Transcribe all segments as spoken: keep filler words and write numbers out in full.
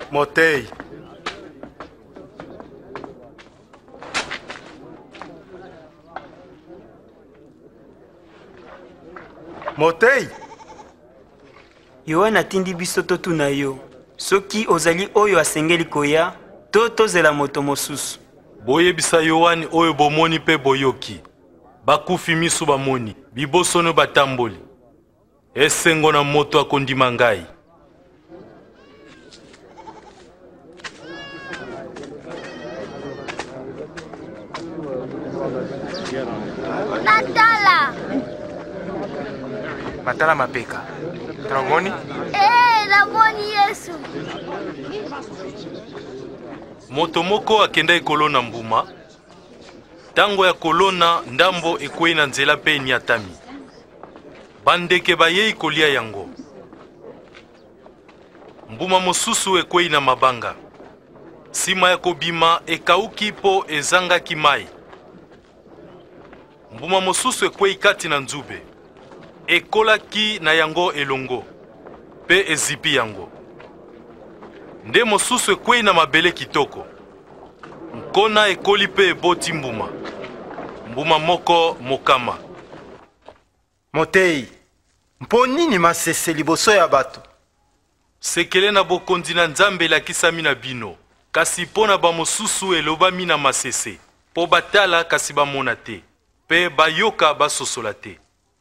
Motei. Motei. Yohana atindi biso totuna yo. Soki ozali oyo asengeli koya, to tozela moto mosusu. Boyebisa Yohani oyo bomoni pe boyoki. Bakufi misu bamoni, bibosono batamboli. Esengo na moto akondima ngai. Matala. Matala mapeka. Tromoni? Eh, namoni Yesu. Moto moko akenda ekolona mbuma. Tango ya kolona ndambo ekwei na nzela pe niatami. Bandeke bayei kolia yango. Mbuma mosusu ekwei na mabanga. Sima ya kobima ekauki po ezangaki mai. Mbuma mosusu ekwei kati na nzube. Ekolaki na yango elongo. Pe ezipi yango. Nde mosusu ekwei na mabele kitoko. Nkona ekoli pe eboti mbuma. Mbuma moko mokama. Motei. Mpo nini masese liboso ya bato? Sekele na bokonzi na Nzambe elakisami na bino. Kasi po na bamosusu elobami na masese. Po batala kasi bamona te. Pe bayoka basosola te.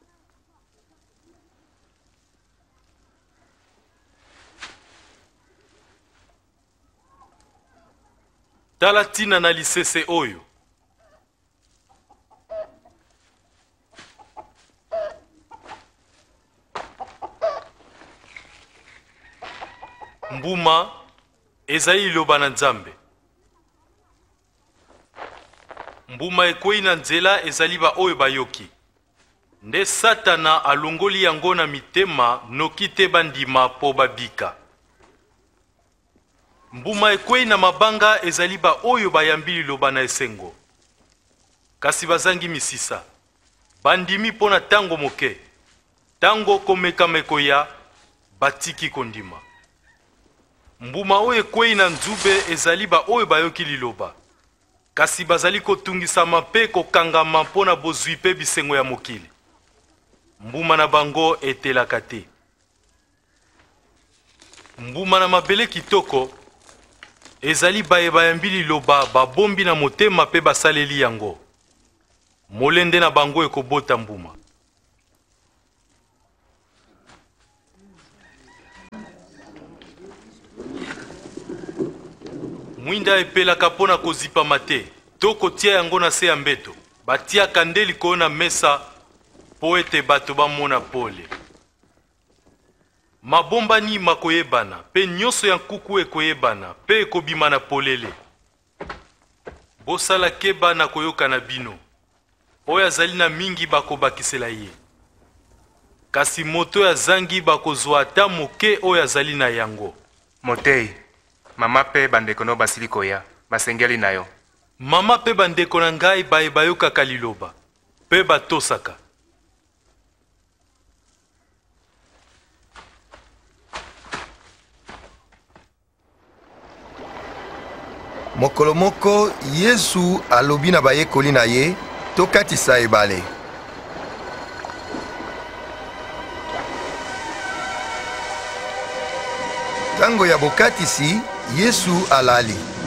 Tala tina na lisese oyo. Mbuma ezali liloba na Nzambe. Mbuma ekwei na nzela ezali ba oyo bayoki. Nde Satana alongoli yango na mitema noki te bandima po babika. Mbuma ekwei na mabanga ezali ba oyo bayambi liloba na esengo. Kasi bazangi misisa. Bandimi pona tango moke. Tango komeka mekoya batiki kondima. Mbuma oyo ekwei na nzube ezali ba oyo bayoki liloba. Kasi bazali kotungisama pe kokangama pona bozwi pe bisengo ya mokili. Mbuma na bango etelaka te. Mbuma na mabele kitoko ezali baye bayambi liloba babombi na motema pe basaleli yango. Molende na bango ekobota mbuma. Mwinda epelaka pona kozipa mate, to kotia yango na se ya mbeto. Batiaka nde likolo na mesa po ete bato bamona pole. Mabombani makoyebana, pe nyonso ya nkuku ekoyebana, pe ekobima na polele. Bosala keba na koyoka na bino. Oyo azali na mingi bakobakisela ye. Kasi moto ya zangi bakozwa ata moke oyo azali na yango. Motei. Mama pe bandeko no basili koya. Basengeli na yo. Mama pe bandeko na ngai baye bayokaka liloba. Pe batosaka. Mokolo moko Yesu alobi na bayekoli na ye tokatisa ebale. Tango ya bokatisi Yesu alali.